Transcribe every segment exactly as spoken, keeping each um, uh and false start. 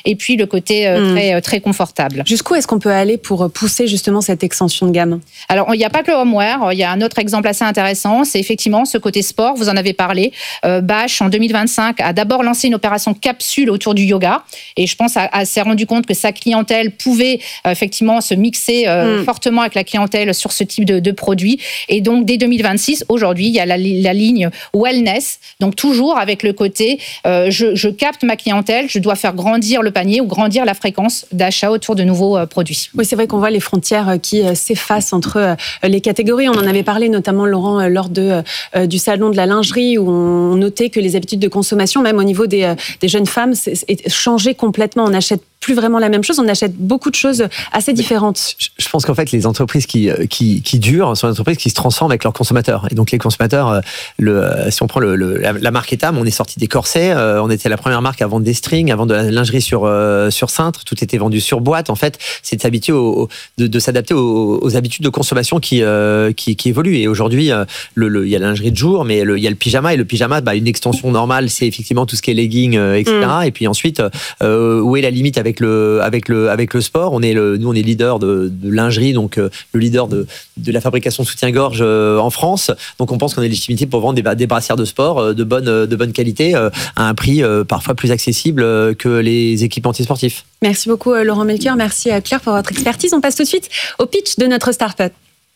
et puis le côté euh, mmh. très, très confortable. Jusqu'où est-ce qu'on peut aller pour pousser justement cette extension de gamme ? Alors, il n'y a pas que le homeware. Il y a un autre exemple assez intéressant, c'est effectivement ce côté sport. Vous en avez parlé. Euh, Bache, en deux mille vingt-cinq, a d'abord lancé une opération capsule autour du yoga. Et je pense qu'elle s'est rendu compte que sa clientèle pouvait euh, effectivement se mixer euh, mmh. fortement avec la clientèle sur ce type de, de produit. Et donc, dès deux mille vingt-six, aujourd'hui, il y a la, la ligne wellness. Donc, toujours avec le côté, euh, je, je capte ma clientèle, je dois faire grandir le panier ou grandir la fréquence d'achat autour de nouveaux euh, produits. Oui, c'est vrai qu'on voit les frontières qui euh, s'effacent entre euh, les catégories. On en avait parlé notamment, Laurent, euh, lors de, euh, du salon de la lingerie, où on notait que les habitudes de consommation, même au niveau des, euh, des jeunes femmes, changeaient complètement. On n'achète plus vraiment la même chose, on achète beaucoup de choses assez différentes. Je pense qu'en fait, les entreprises qui, qui, qui durent sont les entreprises qui se transforment avec leurs consommateurs. Et donc, les consommateurs, le, si on prend le, le, la, la marque Etam, on est sorti des corsets, euh, on était la première marque à vendre des strings, à vendre de la lingerie sur, euh, sur cintre, tout était vendu sur boîte. En fait, c'est de s'habituer au, de, de s'adapter aux, aux habitudes de consommation qui, euh, qui, qui évoluent. Et aujourd'hui, le, le, il y a la lingerie de jour, mais le, il y a le pyjama. Et le pyjama, bah, une extension normale, c'est effectivement tout ce qui est legging, euh, et cetera. Mm. Et puis ensuite, euh, où est la limite avec le, avec le, avec le sport? On est le, nous, on est leader de, de lingerie, donc euh, le leader de, de la fabrication de soutien-gorge euh, en France. Donc on pense qu'on a légitimité pour vendre des, des brassières de sport euh, de bonne, de bonne qualité euh, à un prix euh, parfois plus accessible euh, que les équipementiers sportifs. Merci beaucoup Laurent Melchior, merci à Claire pour votre expertise. On passe tout de suite au pitch de notre start-up.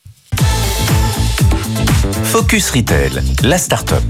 Focus Retail, la start-up.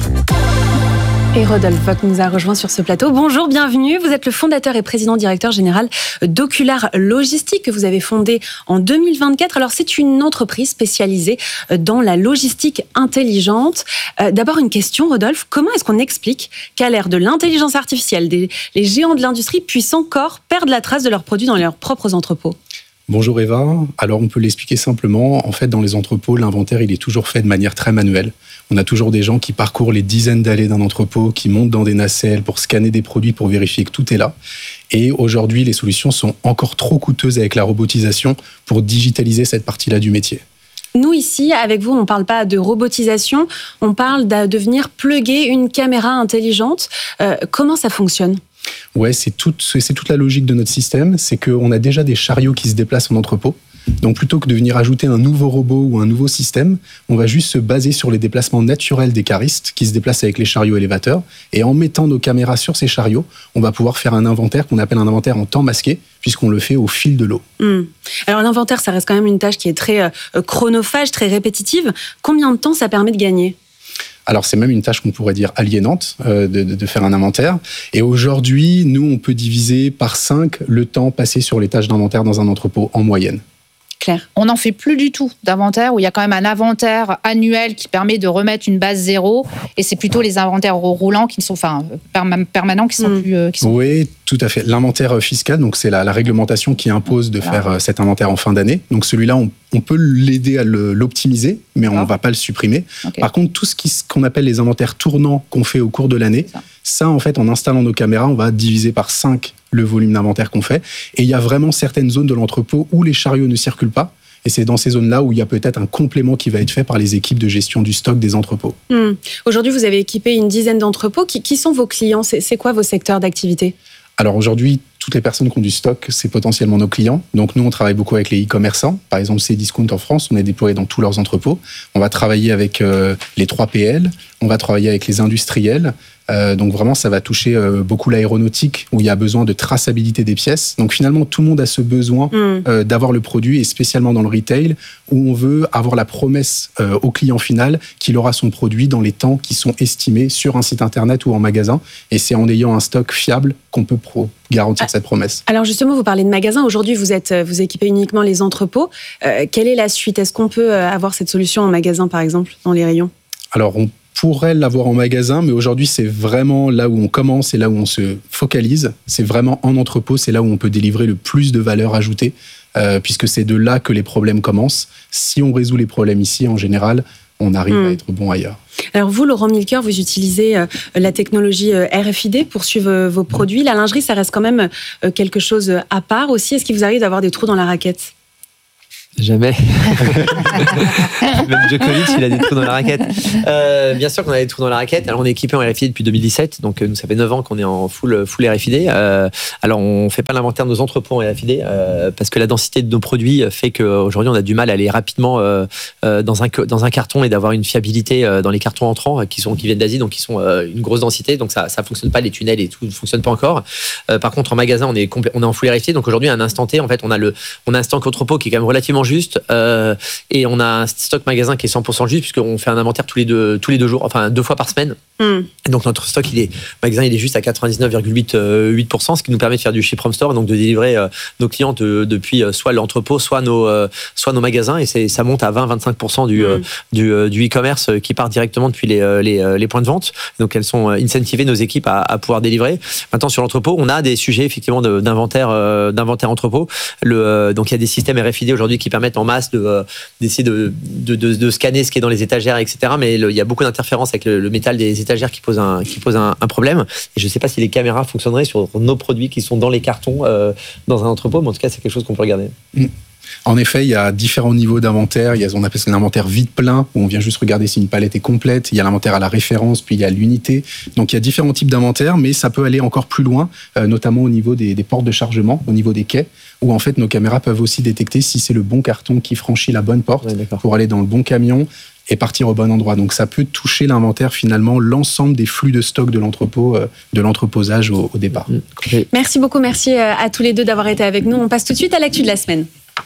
Et Rodolphe Vogt nous a rejoint sur ce plateau. Bonjour, bienvenue. Vous êtes le fondateur et président directeur général d'Ocular Logistique que vous avez fondé en deux mille vingt-quatre. Alors, c'est une entreprise spécialisée dans la logistique intelligente. Euh, d'abord, une question, Rodolphe. Comment est-ce qu'on explique qu'à l'ère de l'intelligence artificielle, des, les géants de l'industrie puissent encore perdre la trace de leurs produits dans leurs propres entrepôts ? Bonjour Eva. Alors on peut l'expliquer simplement. En fait, dans les entrepôts, l'inventaire il est toujours fait de manière très manuelle. On a toujours des gens qui parcourent les dizaines d'allées d'un entrepôt, qui montent dans des nacelles pour scanner des produits pour vérifier que tout est là. Et aujourd'hui, les solutions sont encore trop coûteuses avec la robotisation pour digitaliser cette partie-là du métier. Nous, ici, avec vous, on ne parle pas de robotisation, on parle de, de venir plugger une caméra intelligente. Euh, comment ça fonctionne ? Ouais, c'est toute, c'est toute la logique de notre système. C'est qu'on a déjà des chariots qui se déplacent en entrepôt. Donc, plutôt que de venir ajouter un nouveau robot ou un nouveau système, on va juste se baser sur les déplacements naturels des caristes qui se déplacent avec les chariots élévateurs. Et en mettant nos caméras sur ces chariots, on va pouvoir faire un inventaire qu'on appelle un inventaire en temps masqué, puisqu'on le fait au fil de l'eau. Mmh. Alors, l'inventaire, ça reste quand même une tâche qui est très euh, chronophage, très répétitive. Combien de temps ça permet de gagner ? Alors, c'est même une tâche qu'on pourrait dire aliénante euh, de, de faire un inventaire. Et aujourd'hui, nous, on peut diviser par cinq le temps passé sur les tâches d'inventaire dans un entrepôt en moyenne. Claire. On n'en fait plus du tout d'inventaire, où il y a quand même un inventaire annuel qui permet de remettre une base zéro, et c'est plutôt les inventaires roulants qui sont, enfin, permanents qui sont mmh. plus... Euh, qui sont... Oui, tout à fait. L'inventaire fiscal, donc c'est la, la réglementation qui impose de faire ah. cet inventaire en fin d'année. Donc celui-là, on, on peut l'aider à le, l'optimiser, mais on ne va pas le supprimer. Okay. Par contre, tout ce qui, qu'on appelle les inventaires tournants qu'on fait au cours de l'année, ça. ça, en fait, en installant nos caméras, on va diviser par cinq le volume d'inventaire qu'on fait. Et il y a vraiment certaines zones de l'entrepôt où les chariots ne circulent pas. Et c'est dans ces zones-là où il y a peut-être un complément qui va être fait par les équipes de gestion du stock des entrepôts. Mmh. Aujourd'hui, vous avez équipé une dizaine d'entrepôts. Qui, qui sont vos clients ? c'est, c'est quoi vos secteurs d'activité ? Alors aujourd'hui, toutes les personnes qui ont du stock, c'est potentiellement nos clients. Donc nous, on travaille beaucoup avec les e-commerçants. Par exemple, Cdiscount en France, on est déployé dans tous leurs entrepôts. On va travailler avec euh, les trois P L, on va travailler avec les industriels. Euh, donc vraiment, ça va toucher euh, beaucoup l'aéronautique, où il y a besoin de traçabilité des pièces. Donc finalement, tout le monde a ce besoin mmh. euh, d'avoir le produit, et spécialement dans le retail, où on veut avoir la promesse euh, au client final qu'il aura son produit dans les temps qui sont estimés sur un site internet ou en magasin. Et c'est en ayant un stock fiable qu'on peut pro- garantir ah, cette promesse. Alors justement, vous parlez de magasins. Aujourd'hui, vous êtes, vous équipez uniquement les entrepôts. Euh, quelle est la suite ? Est-ce qu'on peut avoir cette solution en magasin, par exemple, dans les rayons ? Alors, on pourrait l'avoir en magasin, mais aujourd'hui, c'est vraiment là où on commence et là où on se focalise. C'est vraiment en entrepôt, c'est là où on peut délivrer le plus de valeur ajoutée, euh, puisque c'est de là que les problèmes commencent. Si on résout les problèmes ici, en général, on arrive mmh. à être bon ailleurs. Alors vous, Laurent Melchior, vous utilisez euh, la technologie euh, R F I D pour suivre euh, vos produits. La lingerie, ça reste quand même euh, quelque chose à part aussi. Est-ce qu'il vous arrive d'avoir des trous dans la raquette ? Jamais. Même Djokovic, il a des trous dans la raquette. Euh, bien sûr qu'on a des trous dans la raquette. Alors, on est équipé en R F I D depuis deux mille dix-sept, donc nous, ça fait neuf ans qu'on est en full, full R F I D. Euh, alors, on ne fait pas l'inventaire de nos entrepôts en R F I D euh, parce que la densité de nos produits fait qu'aujourd'hui, on a du mal à aller rapidement euh, dans, un, dans un carton et d'avoir une fiabilité dans les cartons entrants qui, sont, qui viennent d'Asie, donc qui sont euh, une grosse densité. Donc, ça ne fonctionne pas, les tunnels et tout ne fonctionne pas encore. Euh, par contre, en magasin, on est, compl- on est en full R F I D. Donc, aujourd'hui, à un instant T, en fait, on a, le, on a un stock entrepôt qui est quand même relativement juste euh, et on a un stock magasin qui est cent pour cent juste puisqu'on fait un inventaire tous les deux, tous les deux jours, enfin deux fois par semaine. Mm. Et donc notre stock, il est magasin, il est juste à quatre-vingt-dix-neuf virgule huit pour cent, ce qui nous permet de faire du ship from store, donc de délivrer euh, nos clients de, depuis euh, soit l'entrepôt, soit nos, euh, soit nos magasins, et c'est, ça monte à vingt à vingt-cinq pour cent du, mm. euh, du, euh, du e-commerce qui part directement depuis les, euh, les, euh, les points de vente. Donc elles sont incentivées, nos équipes, à, à pouvoir délivrer. Maintenant sur l'entrepôt, on a des sujets effectivement de, d'inventaire, euh, d'inventaire entrepôt. Le, euh, donc il y a des systèmes R F I D aujourd'hui qui permettent en masse de, euh, d'essayer de, de, de, de scanner ce qui est dans les étagères, et cetera. Mais le, il y a beaucoup d'interférences avec le, le métal des étagères qui pose un, qui pose un, un problème. Et je ne sais pas si les caméras fonctionneraient sur nos produits qui sont dans les cartons euh, dans un entrepôt, mais en tout cas c'est quelque chose qu'on peut regarder. Mmh. En effet, il y a différents niveaux d'inventaire. Il y a ce qu'on appelle l'inventaire vide-plein, où on vient juste regarder si une palette est complète. Il y a l'inventaire à la référence, puis il y a l'unité. Donc il y a différents types d'inventaire, mais ça peut aller encore plus loin, euh, notamment au niveau des, des portes de chargement, au niveau des quais, où en fait nos caméras peuvent aussi détecter si c'est le bon carton qui franchit la bonne porte ouais, pour aller dans le bon camion et partir au bon endroit. Donc ça peut toucher l'inventaire, finalement, l'ensemble des flux de stock de l'entrepôt, euh, de l'entreposage au, au départ. Mmh. Merci beaucoup, merci à tous les deux d'avoir été avec nous. On passe tout de suite à l'actu de la semaine.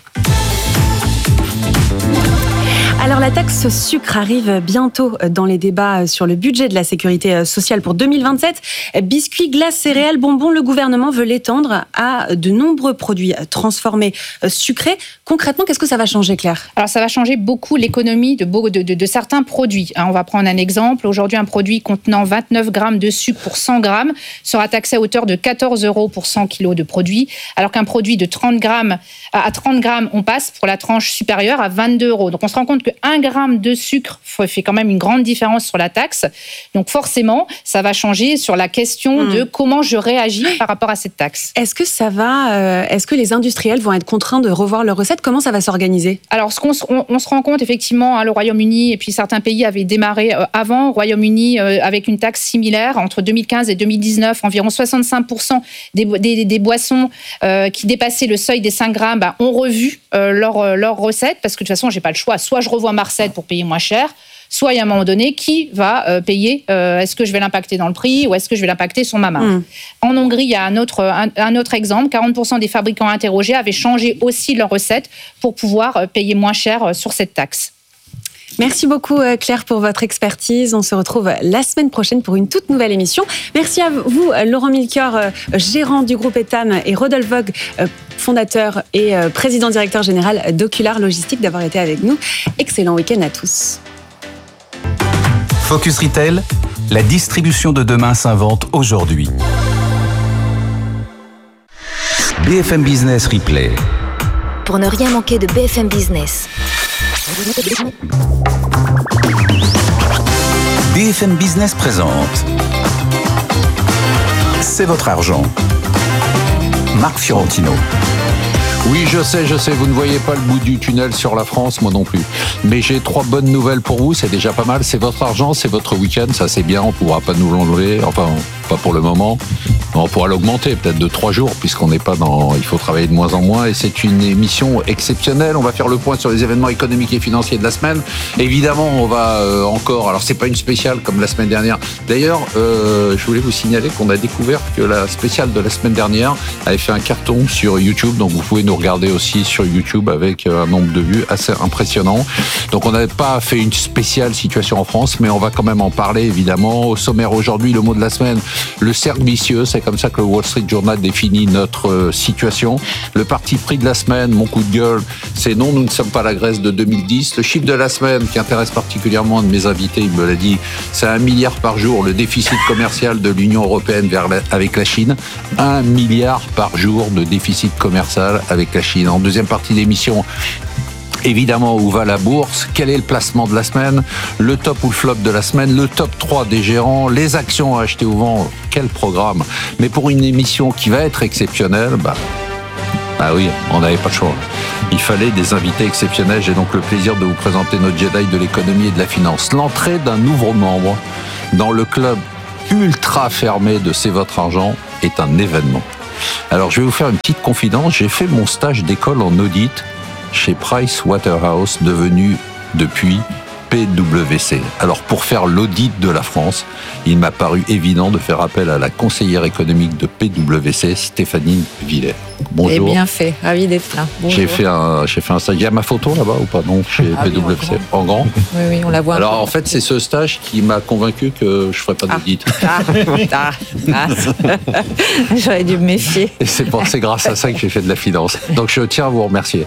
Alors la taxe sucre arrive bientôt dans les débats sur le budget de la sécurité sociale pour deux mille vingt-sept. Biscuits, glaces, céréales, bonbons, le gouvernement veut l'étendre à de nombreux produits transformés sucrés. Concrètement, qu'est-ce que ça va changer, Claire ? Alors ça va changer beaucoup l'économie de, de, de, de certains produits. On va prendre un exemple. Aujourd'hui, un produit contenant vingt-neuf grammes de sucre pour cent grammes sera taxé à hauteur de quatorze euros pour cent kilos de produit, alors qu'un produit de trente grammes à trente grammes, on passe pour la tranche supérieure à vingt-deux euros. Donc on se rend compte que un gramme de sucre fait quand même une grande différence sur la taxe. Donc forcément, ça va changer sur la question mmh. de comment je réagis par rapport à cette taxe. Est-ce que ça va euh, Est-ce que les industriels vont être contraints de revoir leurs recettes ? Comment ça va s'organiser ? Alors, ce qu'on on, on se rend compte effectivement, hein, le Royaume-Uni et puis certains pays avaient démarré euh, avant. Au Royaume-Uni, euh, avec une taxe similaire entre deux mille quinze et deux mille dix-neuf, environ soixante-cinq pour cent des, des, des boissons euh, qui dépassaient le seuil des cinq grammes bah, ont revu euh, leur, leur recette, parce que de toute façon, j'ai pas le choix. Soit je revois ma recette pour payer moins cher, soit il y a un moment donné, qui va euh, payer euh, est-ce que je vais l'impacter dans le prix ou est-ce que je vais l'impacter sur ma marge. Mmh. En Hongrie, il y a un autre, un, un autre exemple. quarante pour cent des fabricants interrogés avaient changé aussi leur recette pour pouvoir euh, payer moins cher euh, sur cette taxe. Merci beaucoup Claire pour votre expertise. On se retrouve la semaine prochaine pour une toute nouvelle émission. Merci à vous Laurent Milker, gérant du groupe Etam, et Rodolphe Vogt, fondateur et président directeur général d'Ocular Logistique, d'avoir été avec nous. Excellent week-end à tous. Focus Retail, la distribution de demain s'invente aujourd'hui. B F M Business Replay. Pour ne rien manquer de B F M Business. B F M Business présente C'est votre argent. Marc Fiorentino. Oui, je sais, je sais, vous ne voyez pas le bout du tunnel sur la France, moi non plus. Mais j'ai trois bonnes nouvelles pour vous, c'est déjà pas mal. C'est votre argent, c'est votre week-end, ça c'est bien, on ne pourra pas nous l'enlever, enfin, pas pour le moment. On pourra l'augmenter peut-être de trois jours, puisqu'on n'est pas dans... Il faut travailler de moins en moins, et c'est une émission exceptionnelle. On va faire le point sur les événements économiques et financiers de la semaine. Évidemment, on va euh, encore... Alors, c'est pas une spéciale comme la semaine dernière. D'ailleurs, euh, je voulais vous signaler qu'on a découvert que la spéciale de la semaine dernière avait fait un carton sur YouTube, donc vous pouvez nous regarder aussi sur YouTube avec un nombre de vues assez impressionnant. Donc, on n'a pas fait une spéciale situation en France, mais on va quand même en parler, évidemment. Au sommaire aujourd'hui, le mot de la semaine, le cercle vicieux, c'est comme ça que le Wall Street Journal définit notre situation. Le parti pris de la semaine, mon coup de gueule, c'est non, nous ne sommes pas la Grèce de deux mille dix. Le chiffre de la semaine qui intéresse particulièrement un de mes invités, il me l'a dit, c'est un milliard par jour, le déficit commercial de l'Union européenne vers la, avec la Chine. Un milliard par jour de déficit commercial avec la Chine. En deuxième partie d'émission, évidemment, où va la bourse? Quel est le placement de la semaine? Le top ou le flop de la semaine? Le top trois des gérants? Les actions à acheter ou vendre? Quel programme? Mais pour une émission qui va être exceptionnelle, bah, Ah oui, on n'avait pas le choix. Il fallait des invités exceptionnels. J'ai donc le plaisir de vous présenter notre Jedi de l'économie et de la finance. L'entrée d'un nouveau membre dans le club ultra fermé de C'est votre argent est un événement. Alors, je vais vous faire une petite confidence. J'ai fait mon stage d'école en audit chez Price Waterhouse, devenu depuis P W C. Alors, pour faire l'audit de la France, il m'a paru évident de faire appel à la conseillère économique de P W C, Stéphanie Villers. Bonjour. Et bien fait, ravi d'être là. Bonjour. J'ai fait un, j'ai fait un stage. Il y a ma photo là-bas ou pas? Non, chez ah, P W C. Oui, en, grand. en grand. Oui, oui, on la voit. Alors, en fait, c'est ce stage qui m'a convaincu que je ferais pas d'audit. Ah, ah, ah, ah. J'aurais dû me méfier. Et c'est, pour, c'est grâce à ça que j'ai fait de la finance. Donc, je tiens à vous remercier.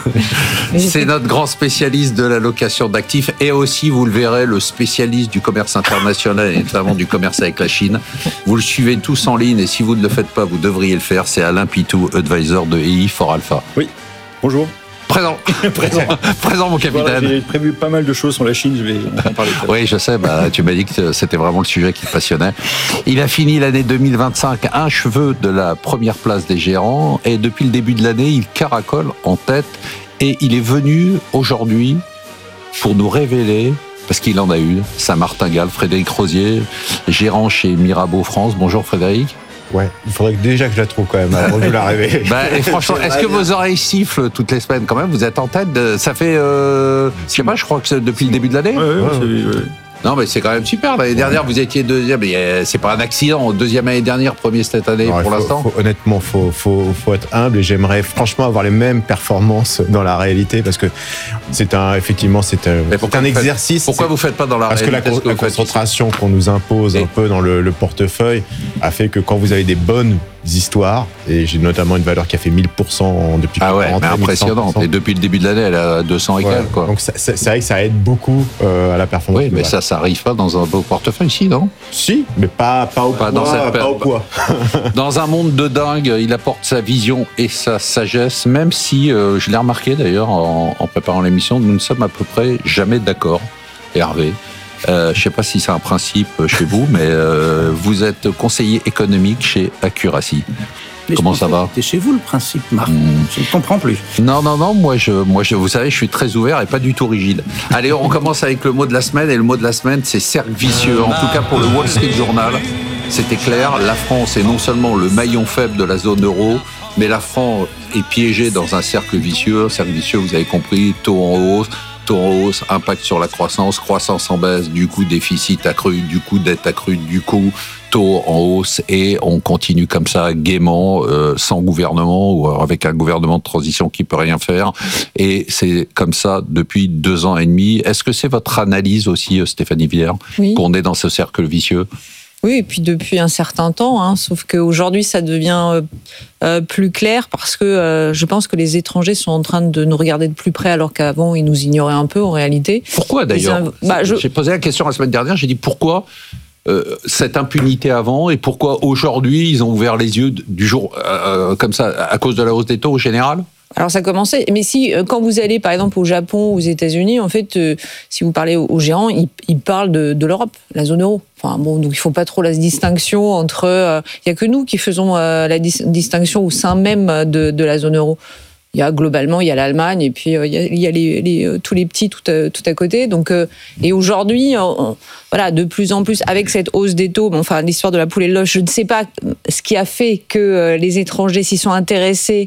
C'est notre grand spécialiste de la location d'actifs et aussi, vous le verrez, le spécialiste du commerce international et notamment du commerce avec la Chine. Vous le suivez tous en ligne et si vous ne le faites pas, vous devriez le faire. C'est Alain Pitou, advisor de E I for Alpha. Oui, bonjour. Présent. Présent. Présent, mon capitaine. Voilà, j'ai prévu pas mal de choses sur la Chine, je vais en parler. Oui, je sais, bah, tu m'as dit que c'était vraiment le sujet qui te passionnait. Il a fini l'année deux mille vingt-cinq un cheveu de la première place des gérants et depuis le début de l'année, il caracole en tête et il est venu aujourd'hui pour nous révéler, parce qu'il en a eu, sa martingale, Frédéric Rosier, gérant chez Mirabeau France. Bonjour Frédéric. Ouais, il faudrait que déjà que je la trouve quand même avant de la révéler. Bah, et franchement, est-ce que vos oreilles sifflent toutes les semaines quand même? Vous êtes en tête de... Ça fait, euh... je sais pas, je crois que c'est depuis le début de l'année. Ouais, ouais, ouais. ouais. Non, mais c'est quand même super. L'année dernière, vous étiez deuxième. Mais c'est pas un accident. Deuxième l'année dernière, premier cette année non, pour faut, l'instant. Faut, honnêtement, faut, faut, faut être humble et j'aimerais franchement avoir les mêmes performances dans la réalité parce que c'est un, effectivement, c'est un, c'est un exercice. Pourquoi vous faites pas dans la parce réalité? Parce que la, la concentration qu'on nous impose et un peu dans le, le portefeuille a fait que quand vous avez des bonnes histoires, et j'ai notamment une valeur qui a fait mille pour cent depuis ah ouais, rentrée, mais impressionnante. Et depuis le début de l'année, elle est à deux cents et ouais, quelques, quoi. Donc c'est, c'est vrai que ça aide beaucoup euh, à la performance. Oui, mais ça, ça arrive pas dans un beau portefeuille, si, non? Si, mais pas, pas au pas poids, dans cette pas au poids. Dans un monde de dingue, il apporte sa vision et sa sagesse, même si, euh, je l'ai remarqué d'ailleurs en, en préparant l'émission, nous ne sommes à peu près jamais d'accord, Hervé. Euh, je ne sais pas si c'est un principe chez vous, mais euh, vous êtes conseiller économique chez Accuracy. Mais comment ça va? C'est chez vous le principe, Marc. Mmh. Je ne comprends plus. Non, non, non. Moi, je, moi, je, vous savez, je suis très ouvert et pas du tout rigide. Allez, on commence avec le mot de la semaine. Et le mot de la semaine, c'est cercle vicieux. En tout cas, pour le Wall Street Journal, c'était clair. La France est non seulement le maillon faible de la zone euro, mais la France est piégée dans un cercle vicieux. Cercle vicieux, vous avez compris, taux en hausse. Taux en hausse, impact sur la croissance, croissance en baisse, du coup déficit accru, du coup dette accrue, du coup taux en hausse et on continue comme ça gaiement, euh, sans gouvernement ou avec un gouvernement de transition qui peut rien faire et c'est comme ça depuis deux ans et demi. Est-ce que c'est votre analyse aussi, Stéphanie Villers, oui, qu'on est dans ce cercle vicieux? Oui, et puis depuis un certain temps, hein, sauf qu'aujourd'hui ça devient euh, plus clair parce que euh, je pense que les étrangers sont en train de nous regarder de plus près alors qu'avant ils nous ignoraient un peu en réalité. Pourquoi d'ailleurs? bah, je... J'ai posé la question la semaine dernière, j'ai dit pourquoi euh, cette impunité avant et pourquoi aujourd'hui ils ont ouvert les yeux du jour euh, comme ça à cause de la hausse des taux au général? Alors ça commençait, mais si quand vous allez par exemple au Japon ou aux États-Unis, en fait, euh, si vous parlez aux, aux gérants, ils, ils parlent de, de l'Europe, la zone euro. Enfin bon, donc il faut pas trop la distinction entre. Il euh, y a que nous qui faisons euh, la dis- distinction au sein même de, de la zone euro. Il y a globalement, il y a l'Allemagne et puis euh, il y a, il y a les, les, euh, tous les petits tout à, tout à côté. Donc euh, et aujourd'hui, on, voilà, de plus en plus avec cette hausse des taux, bon, enfin l'histoire de la poule et de l'œuf, je ne sais pas ce qui a fait que euh, les étrangers s'y sont intéressés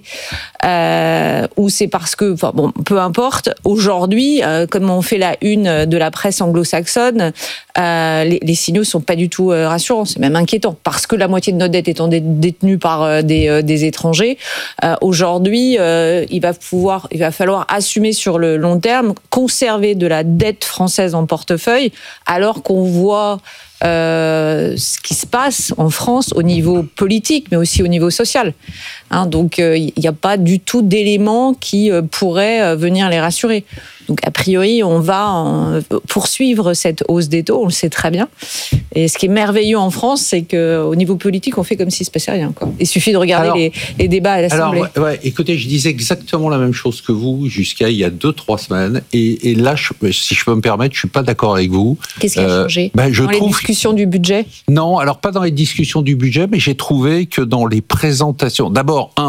euh, ou c'est parce que, enfin bon, peu importe. Aujourd'hui, euh, comme on fait la une de la presse anglo-saxonne, euh, les, les signaux sont pas du tout euh, rassurants, c'est même inquiétant parce que la moitié de notre dette étant dé- détenue par euh, des, euh, des étrangers, euh, aujourd'hui. Euh, Il va pouvoir, il va falloir assumer sur le long terme, conserver de la dette française en portefeuille, alors qu'on voit euh, ce qui se passe en France au niveau politique, mais aussi au niveau social. Hein, donc, il euh, n'y a pas du tout d'éléments qui euh, pourraient euh, venir les rassurer. Donc, a priori, on va en poursuivre cette hausse des taux, on le sait très bien. Et ce qui est merveilleux en France, c'est qu'au niveau politique, on fait comme s'il ne se passait rien, quoi. Il suffit de regarder alors, les, les débats à l'Assemblée. Alors, ouais, ouais, écoutez, je disais exactement la même chose que vous jusqu'à il y a deux, trois semaines. Et, et là, je, si je peux me permettre, je ne suis pas d'accord avec vous. Qu'est-ce qui a euh, changé ben, je Dans trouve... les discussions du budget? Non, alors pas dans les discussions du budget, mais j'ai trouvé que dans les présentations... D'abord, un...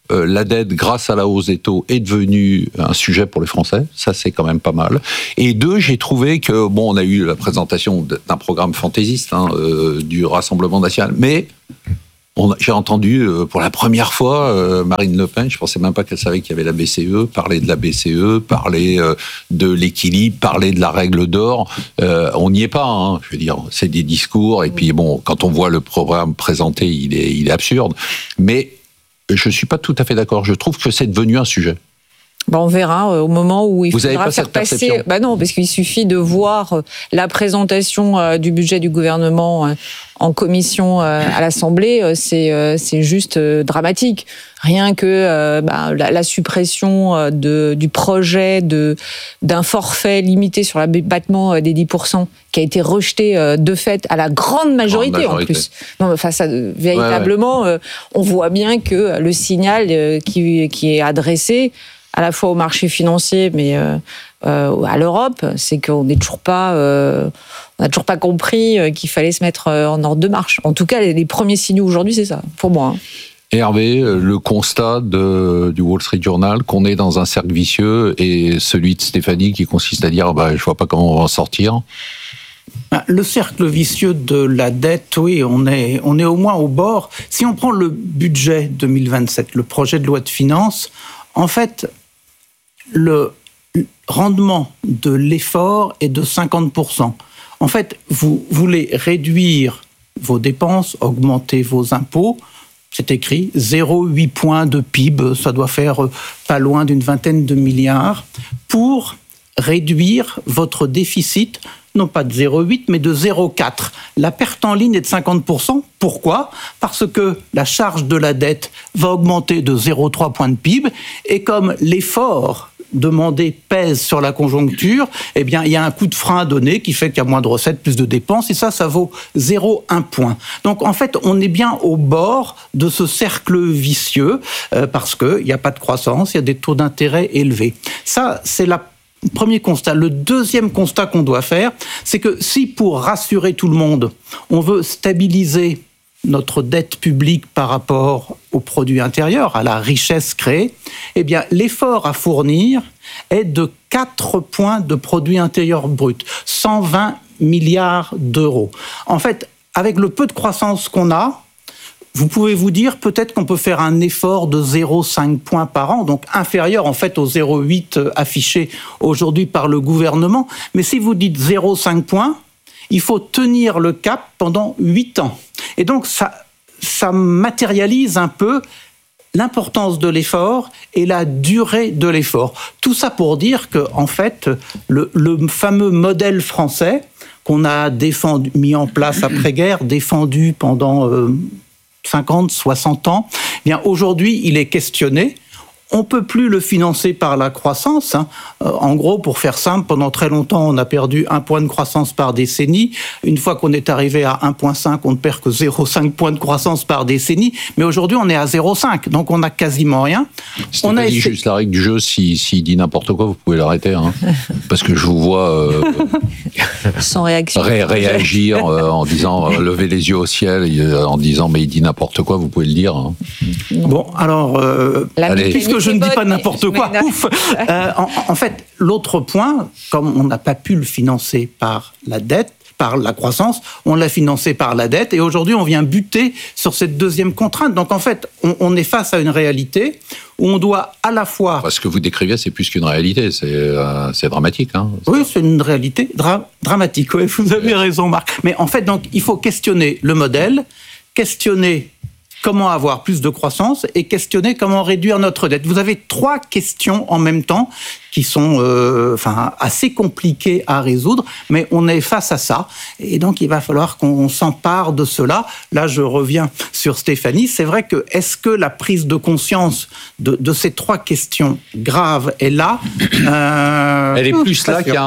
euh, la dette, grâce à la hausse des taux, est devenue un sujet pour les Français. Ça, c'est quand même pas mal. Et deux, j'ai trouvé que, bon, on a eu la présentation d'un programme fantaisiste hein, euh, du Rassemblement national, mais on a, j'ai entendu euh, pour la première fois euh, Marine Le Pen, je pensais même pas qu'elle savait qu'il y avait la B C E, parler de la B C E, parler euh, de l'équilibre, parler de la règle d'or. Euh, on n'y est pas, hein, je veux dire, c'est des discours, et puis bon, quand on voit le programme présenté, il est, il est absurde. Mais je suis pas tout à fait d'accord. Je trouve que c'est devenu un sujet. Ben on verra euh, au moment où il Vous faudra pas faire cette passer. perception Ben non, parce qu'il suffit de voir euh, la présentation euh, du budget du gouvernement euh, en commission euh, à l'Assemblée, euh, c'est euh, c'est juste euh, dramatique. Rien que euh, ben, la, la suppression euh, de du projet de d'un forfait limité sur l'abattement euh, des dix pour cent qui a été rejeté euh, de fait à la grande majorité, grande majorité. en plus. Non, enfin ça euh, véritablement, ouais, ouais. Euh, on voit bien que le signal euh, qui qui est adressé à la fois au marché financier, mais euh, euh, à l'Europe, c'est qu'on n'est toujours pas, euh, on n'a toujours pas compris qu'il fallait se mettre en ordre de marche. En tout cas, les, les premiers signaux aujourd'hui, c'est ça, pour moi. Hein. Et Hervé, le constat de, du Wall Street Journal, qu'on est dans un cercle vicieux, et celui de Stéphanie qui consiste à dire, bah, je vois pas comment on va en sortir. Le cercle vicieux de la dette, oui, on est, on est au moins au bord. Si on prend le budget deux mille vingt-sept, le projet de loi de finances, en fait, le rendement de l'effort est de cinquante pour cent. En fait, vous voulez réduire vos dépenses, augmenter vos impôts. C'est écrit zéro virgule huit points de P I B, ça doit faire pas loin d'une vingtaine de milliards, pour réduire votre déficit, non pas de zéro virgule huit, mais de zéro virgule quatre. La perte en ligne est de cinquante pour cent. Pourquoi ? Parce que la charge de la dette va augmenter de zéro virgule trois points de P I B, et comme l'effort demandé pèse sur la conjoncture, eh bien, il y a un coup de frein à donner qui fait qu'il y a moins de recettes, plus de dépenses, et ça, ça vaut zéro virgule un point. Donc, en fait, on est bien au bord de ce cercle vicieux, euh, parce qu'il n'y a pas de croissance, il y a des taux d'intérêt élevés. Ça, c'est la premier constat. Le deuxième constat qu'on doit faire, c'est que si, pour rassurer tout le monde, on veut stabiliser notre dette publique par rapport au produit intérieur, à la richesse créée, eh bien, l'effort à fournir est de quatre points de produit intérieur brut, cent vingt milliards d'euros. En fait, avec le peu de croissance qu'on a, vous pouvez vous dire peut-être qu'on peut faire un effort de zéro virgule cinq points par an, donc inférieur en fait au zéro virgule huit affiché aujourd'hui par le gouvernement. Mais si vous dites zéro virgule cinq points, il faut tenir le cap pendant huit ans. Et donc, ça, ça matérialise un peu l'importance de l'effort et la durée de l'effort. Tout ça pour dire que, en fait, le, le fameux modèle français qu'on a défendu, mis en place après-guerre, défendu pendant euh, cinquante, soixante ans, eh bien, aujourd'hui, il est questionné. On ne peut plus le financer par la croissance. Hein. Euh, en gros, pour faire simple, pendant très longtemps, on a perdu un point de croissance par décennie. Une fois qu'on est arrivé à un virgule cinq, on ne perd que zéro virgule cinq points de croissance par décennie. Mais aujourd'hui, on est à zéro virgule cinq, donc on n'a quasiment rien. On a dit essayé... juste la règle du jeu, s'il si, si dit n'importe quoi, vous pouvez l'arrêter. Hein. Parce que je vous vois euh, sans réaction. Ré réagir euh, en disant, euh, lever les yeux au ciel, euh, en disant, mais il dit n'importe quoi, vous pouvez le dire. Hein. Bon, alors... Euh, puisque je ne dis pas n'importe quoi, ouf. Euh, en, en fait, l'autre point, comme on n'a pas pu le financer par la dette, par la croissance, on l'a financé par la dette, et aujourd'hui on vient buter sur cette deuxième contrainte. Donc en fait, on, on est face à une réalité où on doit à la fois... Ce que vous décrivez, c'est plus qu'une réalité, c'est euh, dramatique. Hein, oui, c'est une réalité dra dramatique, ouais, vous avez raison Marc. Mais en fait, donc, il faut questionner le modèle, questionner comment avoir plus de croissance et questionner comment réduire notre dette. Vous avez trois questions en même temps qui sont euh, enfin, assez compliquées à résoudre, mais on est face à ça. Et donc, il va falloir qu'on s'empare de cela. Là, je reviens sur Stéphanie. C'est vrai que est-ce que la prise de conscience de, de ces trois questions graves est là euh, Elle est plus là qu'il y a un an.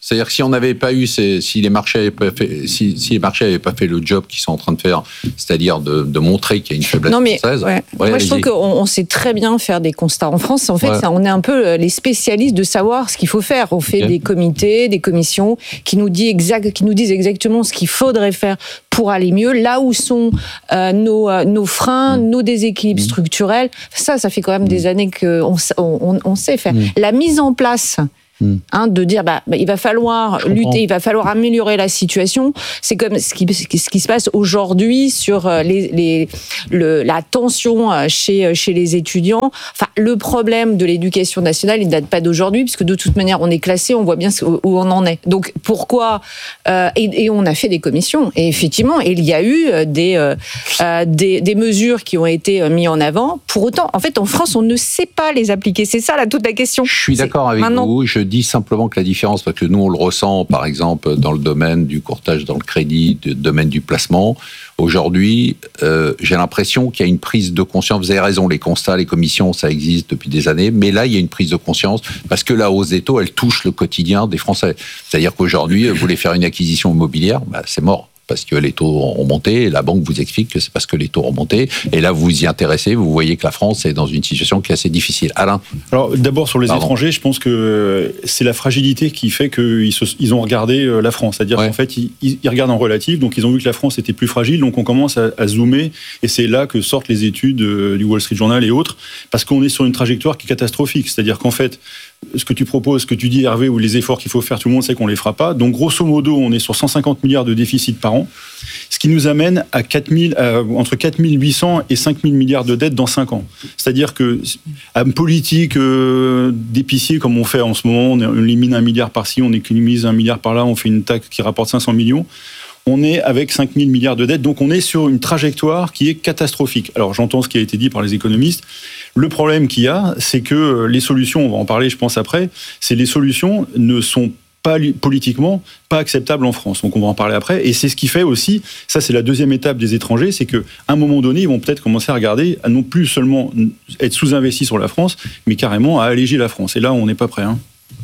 C'est-à-dire que si on n'avait pas eu, ces, si les marchés n'avaient pas fait, si, si les marchés n'avaient pas fait le job qu'ils sont en train de faire, c'est-à-dire de, de montrer qu'il y a une faiblesse non, mais, française. Ouais. Ouais, Moi, je trouve qu'on on sait très bien faire des constats en France. En fait, ouais. ça, on est un peu les spécialistes de savoir ce qu'il faut faire. On fait okay. des comités, des commissions qui nous, dit exact, qui nous disent exactement ce qu'il faudrait faire pour aller mieux, là où sont euh, nos, euh, nos freins, mmh. nos déséquilibres mmh. structurels. Ça, ça fait quand même mmh. des années qu'on on, on sait faire. Mmh. La mise en place... Hein, de dire bah, bah il va falloir lutter, il va falloir améliorer la situation. C'est comme ce qui, ce qui se passe aujourd'hui sur les, les, le, la tension chez, chez les étudiants. Enfin, le problème de l'éducation nationale, il ne date pas d'aujourd'hui, puisque de toute manière, on est classé, on voit bien où on en est. Donc, pourquoi euh, et, et on a fait des commissions. Et effectivement, il y a eu des, euh, des, des mesures qui ont été mises en avant. Pour autant, en fait, en France, on ne sait pas les appliquer. C'est ça, là, toute la question. Je suis d'accord avec maintenant... vous. Je dis simplement que la différence, parce que nous on le ressent par exemple dans le domaine du courtage dans le crédit, du domaine du placement, aujourd'hui euh, j'ai l'impression qu'il y a une prise de conscience, vous avez raison, les constats, les commissions ça existe depuis des années, mais là il y a une prise de conscience parce que la hausse des taux elle touche le quotidien des Français. C'est-à-dire qu'aujourd'hui vous voulez faire une acquisition immobilière, bah, c'est mort. Parce que les taux ont monté, et la banque vous explique que c'est parce que les taux ont monté, et là vous vous y intéressez, vous voyez que la France est dans une situation qui est assez difficile. Alain ? Alors d'abord sur les Pardon. étrangers, je pense que c'est la fragilité qui fait qu'ils se, ils ont regardé la France, c'est-à-dire ouais. qu'en fait ils, ils regardent en relatif, donc ils ont vu que la France était plus fragile, donc on commence à, à zoomer, et c'est là que sortent les études du Wall Street Journal et autres, parce qu'on est sur une trajectoire qui est catastrophique, c'est-à-dire qu'en fait ce que tu proposes, ce que tu dis Hervé, ou les efforts qu'il faut faire, tout le monde sait qu'on les fera pas. Donc grosso modo, on est sur cent cinquante milliards de déficit par an, ce qui nous amène à quatre mille, euh, entre quatre mille huit cents et cinq mille milliards de dettes dans cinq ans. C'est-à-dire que à une politique euh, d'épicier comme on fait en ce moment, on élimine un milliard par-ci, on économise un milliard par-là, on fait une taxe qui rapporte cinq cents millions. On est avec cinq mille milliards de dettes, donc on est sur une trajectoire qui est catastrophique. Alors j'entends ce qui a été dit par les économistes. Le problème qu'il y a, c'est que les solutions, on va en parler je pense après, c'est les solutions ne sont pas politiquement pas acceptables en France. Donc on va en parler après. Et c'est ce qui fait aussi, ça c'est la deuxième étape des étrangers, c'est qu'à un moment donné, ils vont peut-être commencer à regarder, à non plus seulement être sous-investis sur la France, mais carrément à alléger la France. Et là, on n'est pas prêt. Hein.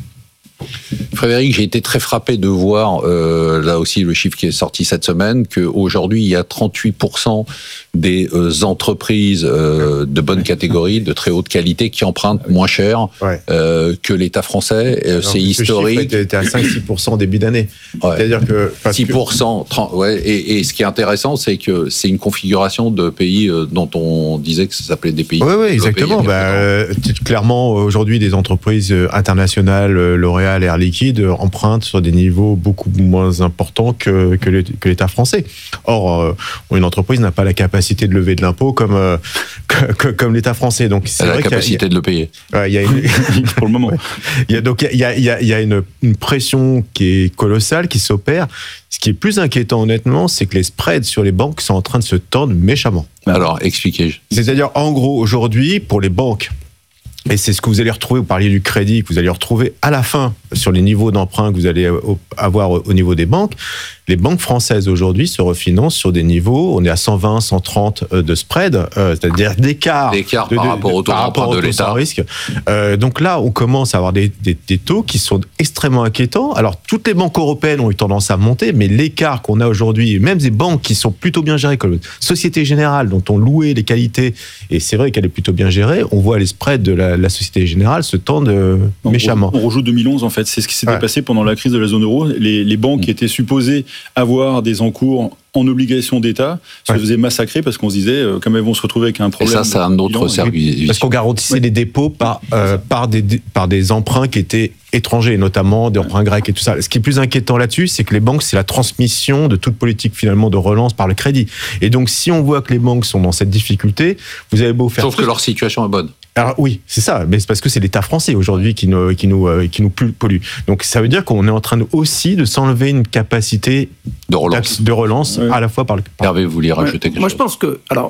Frédéric, j'ai été très frappé de voir, euh, là aussi le chiffre qui est sorti cette semaine, qu'aujourd'hui il y a trente-huit pour cent des euh, entreprises euh, de bonne catégorie, de très haute qualité, qui empruntent moins cher ouais. euh, que l'État français. Alors, c'est historique. C'était à cinq à six pour cent début d'année. Ouais. C'est-à-dire que... six pour cent, trente, ouais, et, et ce qui est intéressant, c'est que c'est une configuration de pays euh, dont on disait que ça s'appelait des pays... Oui, oui, exactement. Bah, euh, clairement, aujourd'hui, des entreprises internationales, L'Oréal, Air Liquide, empruntent sur des niveaux beaucoup moins importants que, que l'État français. Or, euh, une entreprise n'a pas la capacité de lever de l'impôt comme, euh, comme, comme l'État français. Donc, c'est Elle a vrai la capacité qu'il y a, de le payer. Ouais, il y a une, pour le moment. Il y a, donc, il y a, il y a, il y a une, une pression qui est colossale, qui s'opère. Ce qui est plus inquiétant, honnêtement, c'est que les spreads sur les banques sont en train de se tendre méchamment. Alors, expliquez. C'est-à-dire, en gros, aujourd'hui, pour les banques, et c'est ce que vous allez retrouver, vous parliez du crédit, que vous allez retrouver à la fin sur les niveaux d'emprunt que vous allez avoir au niveau des banques. Les banques françaises aujourd'hui se refinancent sur des niveaux, on est à cent vingt, cent trente de spread, euh, c'est-à-dire d'écart, d'écart de, par de, rapport au taux par rapport de au l'État. Sans risque. Euh, donc là, on commence à avoir des, des, des taux qui sont extrêmement inquiétants. Alors, toutes les banques européennes ont eu tendance à monter, mais l'écart qu'on a aujourd'hui, même des banques qui sont plutôt bien gérées, comme Société Générale, dont on louait les qualités, et c'est vrai qu'elle est plutôt bien gérée, on voit les spreads de la, la Société Générale se tendent euh, on méchamment. On rejoue deux mille onze, en fait. C'est ce qui s'était ouais. passé pendant la crise de la zone euro. Les, les banques qui étaient supposées avoir des encours en obligation d'État se ouais. faisaient massacrer parce qu'on se disait, euh, comme elles vont se retrouver avec un problème. Et ça, c'est un autre service. Parce qu'on garantissait ouais. les dépôts par, euh, par, des, par des emprunts qui étaient étrangers, notamment des emprunts grecs et tout ça. Ce qui est plus inquiétant là-dessus, c'est que les banques, c'est la transmission de toute politique finalement de relance par le crédit. Et donc, si on voit que les banques sont dans cette difficulté, vous avez beau faire... Sauf que leur situation est bonne. Alors oui, c'est ça, mais c'est parce que c'est l'État français aujourd'hui qui nous, qui nous, euh, qui nous pollue. Donc ça veut dire qu'on est en train de, aussi de s'enlever une capacité de relance, de relance ouais. à la fois par le... Par... Hervé, vous vouliez rajouter ouais. quelque Moi, chose ? Moi je pense que, alors,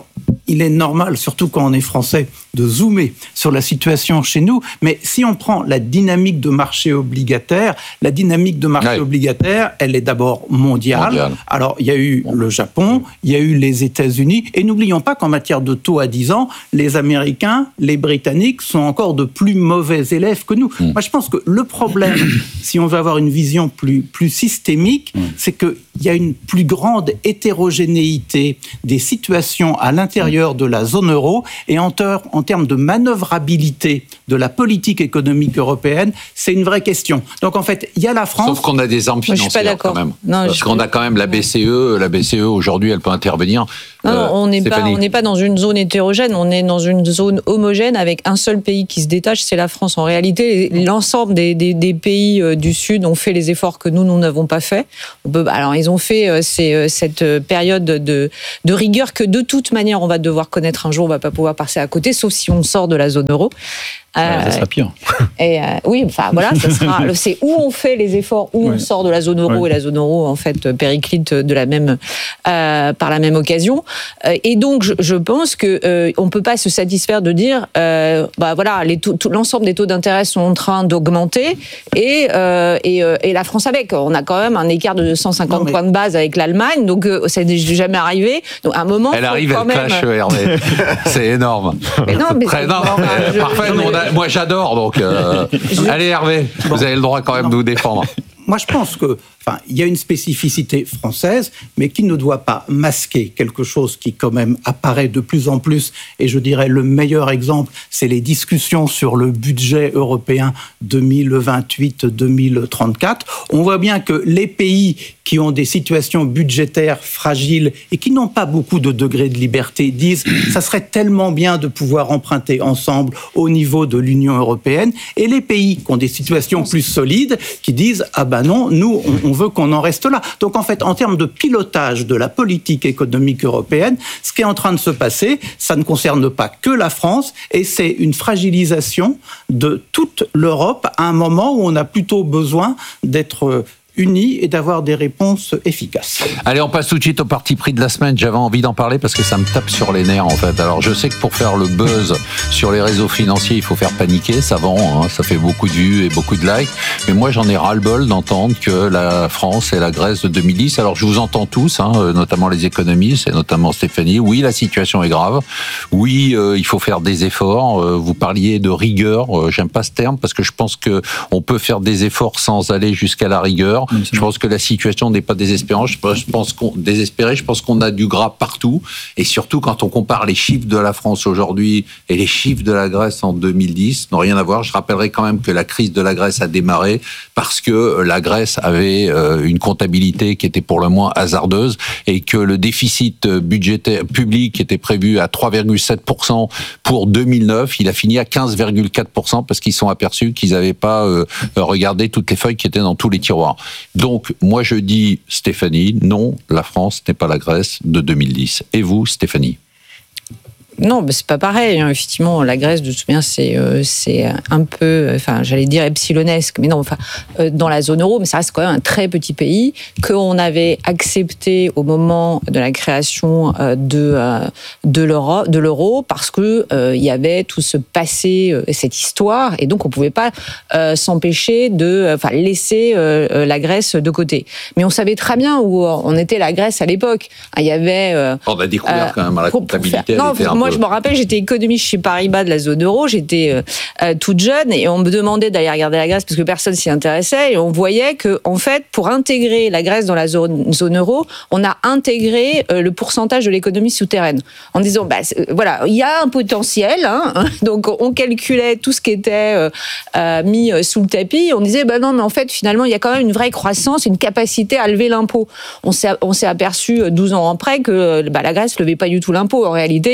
il est normal, surtout quand on est français, de zoomer sur la situation chez nous. Mais si on prend la dynamique de marché obligataire, la dynamique de marché ouais. obligataire, elle est d'abord mondiale. Mondial. Alors, il y a eu le Japon, il y a eu les États-Unis. Et n'oublions pas qu'en matière de taux à dix ans, les Américains, les Britanniques sont encore de plus mauvais élèves que nous. Mmh. Moi, je pense que le problème, si on veut avoir une vision plus, plus systémique, mmh. c'est qu'il y a une plus grande hétérogénéité des situations à l'intérieur de la zone euro et en, ter- en termes de manœuvrabilité de la politique économique européenne, c'est une vraie question. Donc en fait, il y a la France... Sauf qu'on a des armes financières quand même. Non, Parce qu'on a quand même la B C E. La B C E, aujourd'hui, elle peut intervenir. Non, euh, on n'est pas, on n'est pas dans une zone hétérogène, on est dans une zone homogène avec un seul pays qui se détache, c'est la France. En réalité, l'ensemble des, des, des pays du Sud ont fait les efforts que nous, nous n'avons pas fait. On peut, alors, ils ont fait c'est, cette période de, de rigueur que de toute manière, on va devoir connaître un jour, on ne va pas pouvoir passer à côté, sauf si on sort de la zone euro. Euh, ça sera pire. Et euh, oui, enfin voilà, ça sera, c'est où on fait les efforts, où ouais. on sort de la zone euro, ouais. et la zone euro en fait périclite de la même, euh, par la même occasion. Euh, et donc je, je pense que euh, on peut pas se satisfaire de dire, euh, bah voilà, les taux, tout, l'ensemble des taux d'intérêt sont en train d'augmenter et euh, et, euh, et la France avec. On a quand même un écart de cent cinquante non, mais... points de base avec l'Allemagne, donc euh, ça n'est jamais arrivé. Donc à un moment, elle arrive, quand elle même... clash, Hervé. C'est énorme. Mais non, mais Très, non, mais je... parfait. Non, mais... Moi, j'adore. Donc, euh... je... allez, Hervé, bon. Vous avez le droit quand même non. de vous défendre. Moi, je pense que, enfin, il y a une spécificité française, mais qui ne doit pas masquer quelque chose qui, quand même, apparaît de plus en plus. Et je dirais le meilleur exemple, c'est les discussions sur le budget européen deux mille vingt-huit deux mille trente-quatre. On voit bien que les pays qui ont des situations budgétaires fragiles et qui n'ont pas beaucoup de degrés de liberté disent « ça serait tellement bien de pouvoir emprunter ensemble au niveau de l'Union européenne ». Et les pays qui ont des situations plus solides qui disent « ah ben non, nous, on, on veut qu'on en reste là ». Donc en fait, en termes de pilotage de la politique économique européenne, ce qui est en train de se passer, ça ne concerne pas que la France et c'est une fragilisation de toute l'Europe à un moment où on a plutôt besoin d'être unis et d'avoir des réponses efficaces. Allez, on passe tout de suite au parti pris de la semaine. J'avais envie d'en parler parce que ça me tape sur les nerfs, en fait. Alors, je sais que pour faire le buzz sur les réseaux financiers, il faut faire paniquer. Ça vend, hein, ça fait beaucoup de vues et beaucoup de likes. Mais moi, j'en ai ras-le-bol d'entendre que la France est la Grèce de deux mille dix. Alors, je vous entends tous, hein, notamment les économistes et notamment Stéphanie. Oui, la situation est grave. Oui, euh, il faut faire des efforts. Euh, vous parliez de rigueur. Euh, j'aime pas ce terme parce que je pense que on peut faire des efforts sans aller jusqu'à la rigueur. Je pense que la situation n'est pas désespérante. Je pense qu'on désespéré. Je pense qu'on a du gras partout. Et surtout, quand on compare les chiffres de la France aujourd'hui et les chiffres de la Grèce en deux mille dix, n'ont rien à voir. Je rappellerai quand même que la crise de la Grèce a démarré parce que la Grèce avait une comptabilité qui était pour le moins hasardeuse et que le déficit budgétaire public était prévu à trois virgule sept pour cent pour deux mille neuf. Il a fini à quinze virgule quatre pour cent parce qu'ils sont aperçus qu'ils n'avaient pas regardé toutes les feuilles qui étaient dans tous les tiroirs. Donc, moi je dis, Stéphanie, non, la France n'est pas la Grèce de deux mille dix. Et vous, Stéphanie ? Non, mais c'est pas pareil. Effectivement, la Grèce, de souviens, c'est euh, c'est un peu, enfin, j'allais dire epsilonesque, mais non, enfin, euh, dans la zone euro, mais ça reste quand même un très petit pays qu'on avait accepté au moment de la création euh, de euh, de l'euro, de l'euro, parce que euh, il y avait tout ce passé, euh, cette histoire, et donc on pouvait pas euh, s'empêcher de, enfin, laisser euh, la Grèce de côté. Mais on savait très bien où on était la Grèce à l'époque. Il y avait. Euh, on a découvert euh, quand même à la comptabilité. Non, moi, je me rappelle, j'étais économiste chez Paribas de la zone euro, j'étais euh, euh, toute jeune et on me demandait d'aller regarder la Grèce parce que personne s'y intéressait et on voyait que, en fait, pour intégrer la Grèce dans la zone, zone euro, on a intégré euh, le pourcentage de l'économie souterraine en disant, bah, voilà, il y a un potentiel, hein, donc on calculait tout ce qui était euh, euh, mis sous le tapis, on disait, bah non, mais en fait, finalement, il y a quand même une vraie croissance, une capacité à lever l'impôt. On s'est, on s'est aperçu douze ans après que bah, la Grèce ne levait pas du tout l'impôt, en réalité, qu'il y avait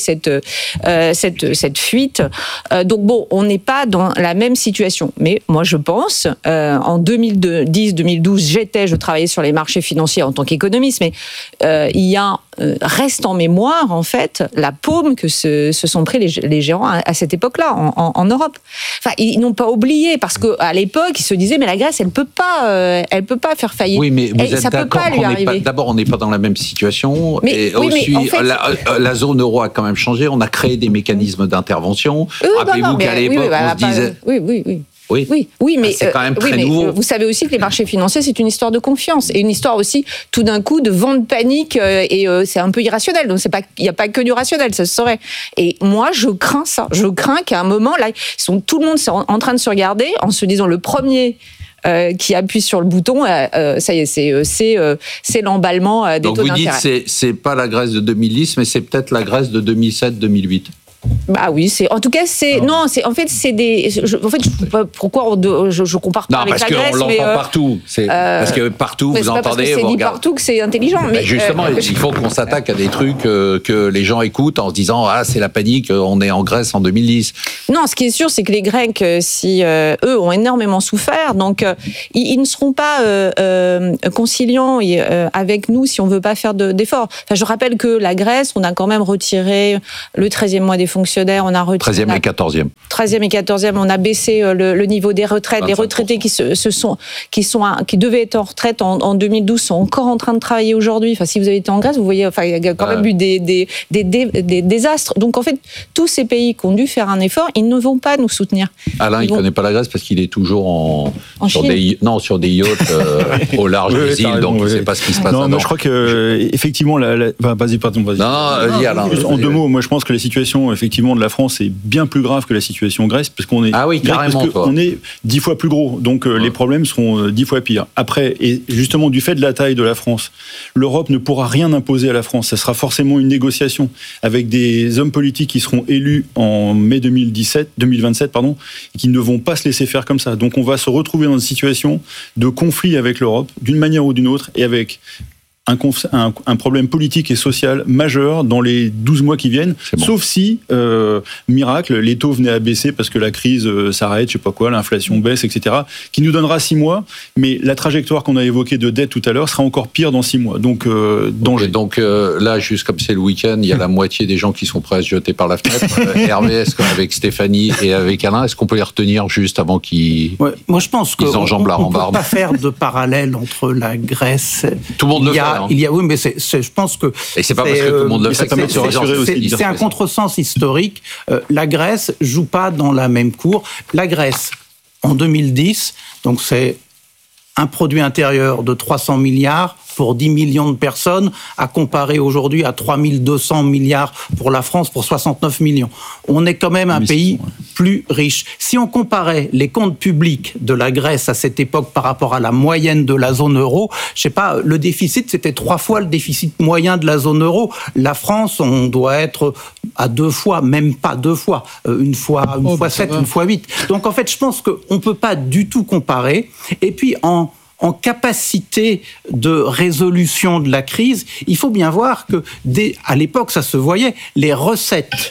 cette euh, cette cette fuite. Euh, donc bon, on n'est pas dans la même situation. Mais moi, je pense, euh, en deux mille dix deux mille douze, j'étais, je travaillais sur les marchés financiers en tant qu'économiste, mais euh, il y a euh, reste en mémoire en fait la paume que se, se sont pris les, les gérants à, à cette époque-là en, en, en Europe. Enfin, ils n'ont pas oublié parce que à l'époque, ils se disaient mais la Grèce, elle peut pas, euh, elle peut pas faire faillite. Oui, mais vous elle, êtes ça d'accord peut pas lui qu'on n'est pas. arriver. D'abord, on n'est pas dans la même situation. Mais, et oui, aussi, mais en fait, la, la zone euro a quand même changé. On a créé des mécanismes d'intervention. Oui, Rappelez-vous non, qu'à mais, l'époque, oui, oui, bah, on se disait. Oui, oui, oui. Oui, oui, oui, mais c'est quand même très euh, oui, mais, nouveau. euh, vous savez aussi que les marchés financiers, c'est une histoire de confiance et une histoire aussi, tout d'un coup, de vent de panique euh, et euh, c'est un peu irrationnel. Donc, c'est pas, il n'y a pas que du rationnel, ça se saurait. Et moi, je crains ça. Je crains qu'à un moment, là, ils sont, tout le monde est en, en train de se regarder en se disant le premier. Euh, qui appuie sur le bouton, euh, euh, ça y est, c'est, c'est, euh, c'est l'emballement euh, des Donc taux vous d'intérêt. dites c'est c'est pas la Grèce de deux mille dix, mais c'est peut-être la Grèce de deux mille sept deux mille huit. Bah oui, c'est en tout cas c'est non, non c'est en fait c'est des je, en fait je, pourquoi on, je, je compare pas Non, avec parce la Grèce qu'on l'entend mais, euh, partout. C'est euh, parce que partout mais vous c'est pas entendez. parce que c'est vous dit regardez. partout que c'est intelligent. Mais Ben justement, euh, il faut qu'on s'attaque à des trucs euh, que les gens écoutent en se disant ah c'est la panique, on est en Grèce en deux mille dix. Non, ce qui est sûr, c'est que les Grecs, si euh, eux ont énormément souffert, donc euh, ils, ils ne seront pas euh, euh, conciliants et, euh, avec nous si on veut pas faire de, d'efforts. Enfin, je rappelle que la Grèce, on a quand même retiré le treizième mois des fonctionnaires, on a retiré treizième et quatorzième. treizième et quatorzième, on a baissé le, le niveau des retraites. Les retraités qui se, se sont, qui sont, qui devaient être en retraite en, en deux mille douze sont encore en train de travailler aujourd'hui. Enfin, si vous avez été en Grèce, vous voyez, enfin, il y a quand même eu des, des, des, des, des désastres. Donc, en fait, tous ces pays qui ont dû faire un effort, ils ne vont pas nous soutenir. Alain, il ne vont... connaît pas la Grèce parce qu'il est toujours en, en sur Chine. des, non, sur des yachts euh, au large oui, des îles, raison, donc oui. il ne sait pas ce qui se passe. Non, là-dedans. moi je crois que effectivement, la, la... Enfin, vas-y, pardon, vas-y. Non, non, vas-y, Alain. En deux mots, moi je pense que la situation effectivement de la France est bien plus grave que la situation Grèce, parce qu'on est ah oui, carrément, parce qu'on est dix fois plus gros, donc euh, ouais. les problèmes seront euh, dix fois pires. Après, et justement du fait de la taille de la France, l'Europe ne pourra rien imposer à la France. Ça sera forcément une négociation avec des hommes politiques qui seront élus en mai deux mille dix-sept, deux mille vingt-sept, pardon, et qui ne vont pas se laisser faire comme ça. Donc on va se retrouver dans une situation de conflit avec l'Europe, d'une manière ou d'une autre, et avec Un, un, un problème politique et social majeur dans les douze mois qui viennent, bon. Sauf si, euh, miracle, les taux venaient à baisser parce que la crise euh, s'arrête, je sais pas quoi, l'inflation baisse, et cetera, qui nous donnera six mois, mais la trajectoire qu'on a évoquée de dette tout à l'heure sera encore pire dans six mois. Donc, euh, danger. Okay, donc euh, là, juste comme c'est le week-end, il y a la moitié des gens qui sont prêts à se jeter par la fenêtre. euh, Hervé, est-ce avec Stéphanie et avec Alain, est-ce qu'on peut les retenir juste avant qu'ils ouais, moi je pense qu'on ne peut pas faire de parallèle entre la Grèce... Tout le monde le fait. Il y a, oui, mais c'est, c'est, je pense que... Et c'est pas parce que tout le monde le fait. C'est, c'est, c'est, c'est un contresens historique. Euh, la Grèce joue pas dans la même cour. La Grèce, en deux mille dix, donc c'est un produit intérieur de trois cents milliards pour dix millions de personnes, à comparer aujourd'hui à trois mille deux cents milliards pour la France, pour soixante-neuf millions. On est quand même un pays plus riche. Si on comparait les comptes publics de la Grèce à cette époque par rapport à la moyenne de la zone euro, je sais pas, le déficit, c'était trois fois le déficit moyen de la zone euro. La France, on doit être à deux fois, même pas deux fois, une fois, une oh, fois sept, une fois huit. Donc en fait, je pense qu'on peut pas du tout comparer. Et puis en en capacité de résolution de la crise, il faut bien voir que, dès, à l'époque, ça se voyait, les recettes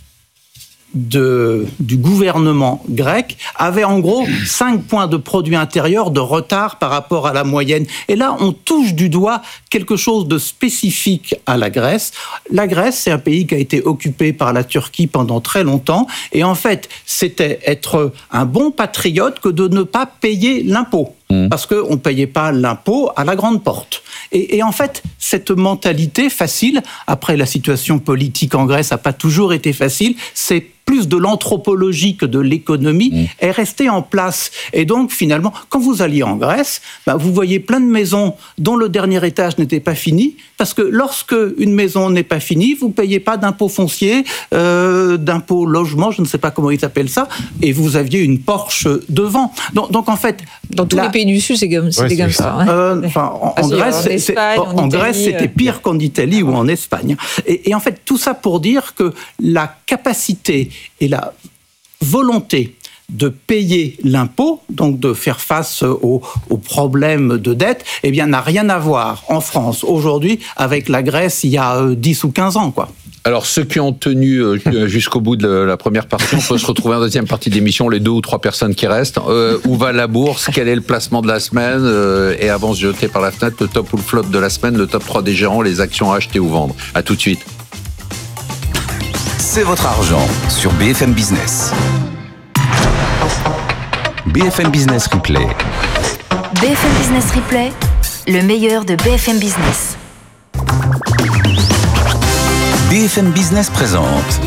de, du gouvernement grec avaient en gros cinq points de produit intérieur de retard par rapport à la moyenne. Et là, on touche du doigt quelque chose de spécifique à la Grèce. La Grèce, c'est un pays qui a été occupé par la Turquie pendant très longtemps. Et en fait, c'était être un bon patriote que de ne pas payer l'impôt. Mmh. Parce qu'on ne payait pas l'impôt à la grande porte. Et, et en fait, cette mentalité facile, après la situation politique en Grèce n'a pas toujours été facile, c'est plus de l'anthropologie que de l'économie, mmh. est restée en place. Et donc, finalement, quand vous alliez en Grèce, bah, vous voyez plein de maisons dont le dernier étage n'était pas fini, parce que lorsque une maison n'est pas finie, vous ne payez pas d'impôt foncier, euh, d'impôt logement, je ne sais pas comment ils appellent ça, et vous aviez une Porsche devant. Donc, donc en fait... Dans tous la... les pays du Sud, c'est comme, c'était ouais, comme ça. ça. Hein. Euh, enfin, en, en Grèce, en, Espagne, en, en Grèce Italie, c'était pire qu'en Italie ou en Espagne. Et, et en fait, tout ça pour dire que la capacité et la volonté de payer l'impôt, donc de faire face aux, aux problèmes de dette, eh bien, n'a rien à voir en France aujourd'hui avec la Grèce il y a dix ou quinze ans, quoi. Alors, ceux qui ont tenu jusqu'au bout de la première partie, on peut se retrouver en deuxième partie d'émission, les deux ou trois personnes qui restent. Euh, où va la bourse? Quel est le placement de la semaine? euh, Et avant de se jeter par la fenêtre, le top ou le flop de la semaine, le top trois des gérants, les actions à acheter ou vendre. À tout de suite. C'est votre argent sur B F M Business. B F M Business Replay. B F M Business Replay, le meilleur de B F M Business. B F M Business présente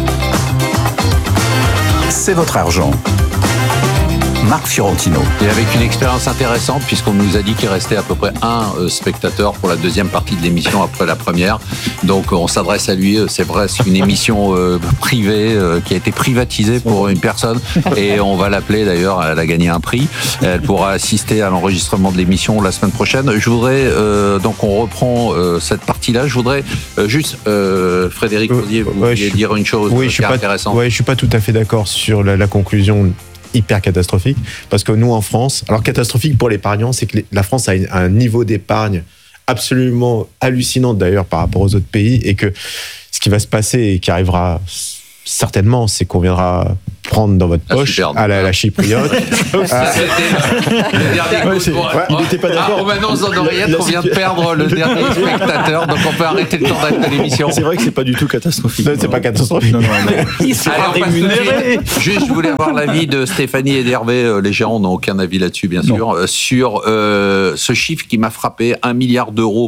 C'est votre argent. Marc Fiorentino. Et avec une expérience intéressante, puisqu'on nous a dit qu'il restait à peu près un euh, spectateur pour la deuxième partie de l'émission après la première. Donc on s'adresse à lui. C'est vrai, c'est une émission euh, privée euh, qui a été privatisée pour une personne. Et on va l'appeler d'ailleurs, elle a gagné un prix. Elle pourra assister à l'enregistrement de l'émission la semaine prochaine. Je voudrais, euh, donc on reprend euh, cette partie-là. Je voudrais euh, juste, euh, Frédéric Rosier, vous ouais, vouliez je, dire une chose oui, qui je suis est pas, intéressante. Oui, je suis pas tout à fait d'accord sur la, la conclusion hyper catastrophique, parce que nous en France, alors catastrophique pour l'épargnant, c'est que les, la France a un niveau d'épargne absolument hallucinant d'ailleurs par rapport aux autres pays, et que ce qui va se passer et qui arrivera certainement, c'est qu'on viendra prendre dans votre poche à la, la chypriote. Ça, c'était le dernier coup. Ouais, ouais, il n'était pas d'accord. Ah, maintenant, aux oreillettes, on vient de perdre le dernier spectateur, donc on peut arrêter le temps d'arrêter l'émission. C'est vrai que c'est pas du tout catastrophique. Non, c'est pas catastrophique. Non, non, non. Il sera rémunéré. Juste, je voulais avoir l'avis de Stéphanie et d'Hervé. Les gérants n'ont aucun avis là-dessus, bien sûr, non. sur euh, ce chiffre qui m'a frappé, un milliard d'euros